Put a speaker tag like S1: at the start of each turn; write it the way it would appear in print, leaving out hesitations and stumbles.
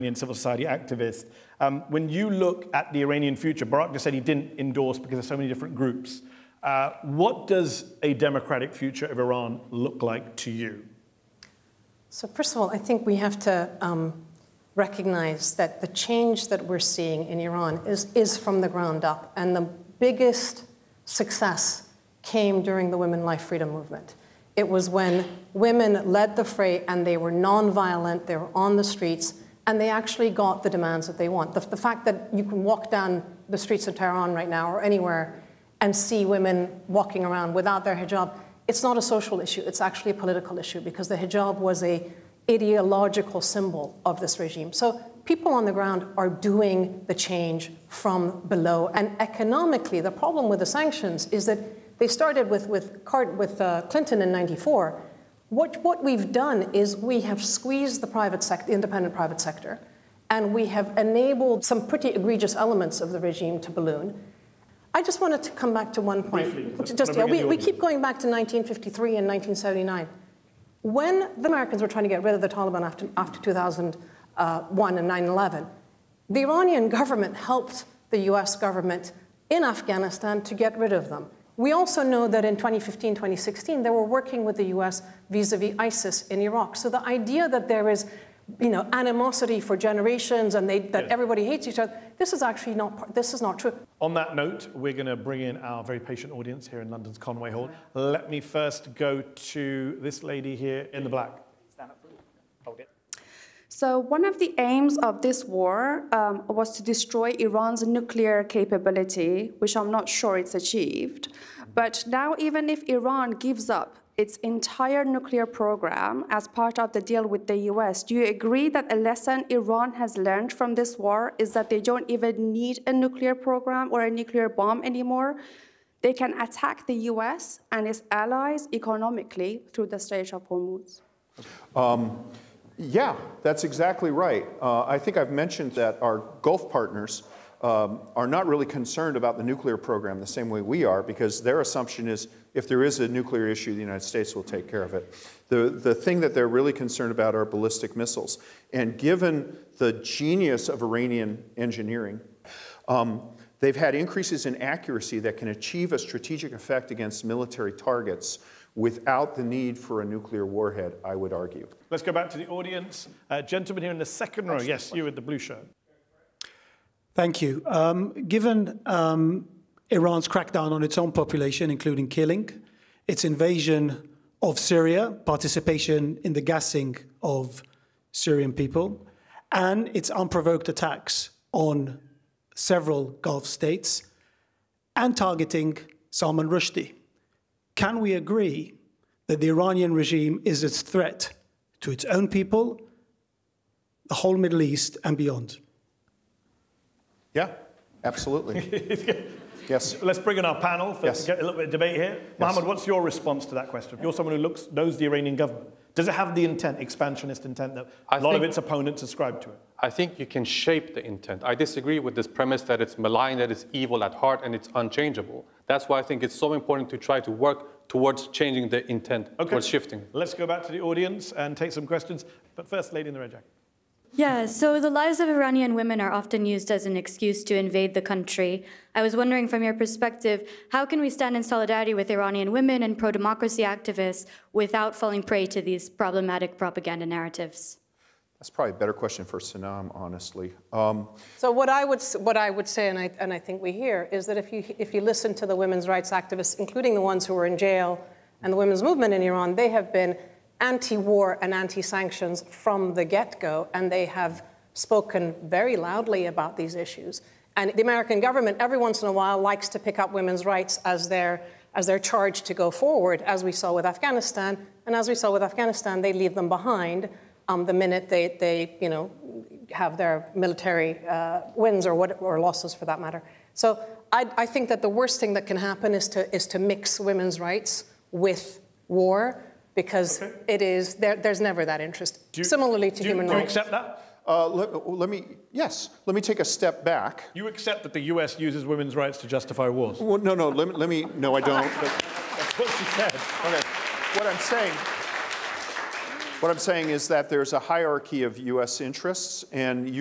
S1: Iranian civil society activist. When you look at the Iranian future, Barak just said he didn't endorse because there's so many different groups. What does a democratic future of Iran look like to you?
S2: So first of all, I think we have to recognize that the change that we're seeing in Iran is from the ground up. And the biggest success came during the Women Life Freedom movement. It was when women led the fray and they were nonviolent, they were on the streets, and they actually got the demands that they want. The fact that you can walk down the streets of Tehran right now or anywhere and see women walking around without their hijab, it's not a social issue, it's actually a political issue because the hijab was an ideological symbol of this regime. So people on the ground are doing the change from below. And economically, the problem with the sanctions is that they started with Clinton in '94. What we've done is we have squeezed the private sector, the independent private sector, and we have enabled some pretty egregious elements of the regime to balloon. I just wanted to come back to one point.
S1: Briefly,
S2: we keep going back to 1953 and 1979. When the Americans were trying to get rid of the Taliban after 2001 and 9/11, the Iranian government helped the US government in Afghanistan to get rid of them. We also know that in 2015, 2016, they were working with the US vis-a-vis ISIS in Iraq. So the idea that there is animosity for generations and that everybody hates each other, this is actually not true.
S1: On that note, we're going to bring in our very patient audience here in London's Conway Hall. Let me first go to this lady here in the black. Stand up, hold it.
S3: So one of the aims of this war was to destroy Iran's nuclear capability, which I'm not sure it's achieved. But now even if Iran gives up its entire nuclear program as part of the deal with the US, do you agree that a lesson Iran has learned from this war is that they don't even need a nuclear program or a nuclear bomb anymore? They can attack the US and its allies economically through the Strait of Hormuz.
S4: Yeah, that's exactly right. I think I've mentioned that our Gulf partners are not really concerned about the nuclear program the same way we are, because their assumption is if there is a nuclear issue, the United States will take care of it. The thing that they're really concerned about are ballistic missiles. And given the genius of Iranian engineering, they've had increases in accuracy that can achieve a strategic effect against military targets without the need for a nuclear warhead, I would argue.
S1: Let's go back to the audience. Gentleman here in the second row. Yes, you with the blue shirt.
S5: Thank you. Given Iran's crackdown on its own population, including killing, its invasion of Syria, participation in the gassing of Syrian people, and its unprovoked attacks on several Gulf states, and targeting Salman Rushdie, can we agree that the Iranian regime is a threat to its own people, the whole Middle East, and beyond?
S4: Yeah, absolutely. Yes.
S1: Let's bring in our panel to get a little bit of debate here.
S4: Yes.
S1: Mohammed, what's your response to that question? You're someone who knows the Iranian government. Does it have the intent, expansionist intent, that a lot of its opponents ascribe to it?
S6: I think you can shape the intent. I disagree with this premise that it's malign, that it's evil at heart, and it's unchangeable. That's why I think it's so important to try to work towards changing the intent, towards shifting.
S1: Let's go back to the audience and take some questions. But first, lady in the red jacket.
S7: Yeah, so the lives of Iranian women are often used as an excuse to invade the country. I was wondering, from your perspective, how can we stand in solidarity with Iranian women and pro-democracy activists without falling prey to these problematic propaganda narratives?
S4: That's probably a better question for Sanam, honestly.
S2: So what I would say, and I think we hear, is that if you listen to the women's rights activists, including the ones who were in jail and the women's movement in Iran, they have been anti-war and anti-sanctions from the get-go, and they have spoken very loudly about these issues. And the American government, every once in a while, likes to pick up women's rights as their charge to go forward, as we saw with Afghanistan. And as we saw with Afghanistan, they leave them behind the minute they have their military wins or losses, for that matter. So I think that the worst thing that can happen is to mix women's rights with war, because there's never that interest. Similarly to human rights.
S1: Do you accept that?
S4: Let me take a step back.
S1: You accept that the US uses women's rights to justify wars?
S4: Well, no, I don't. But
S1: that's what she said.
S4: Okay, what I'm saying, What I'm saying is that there's a hierarchy of U.S. interests, and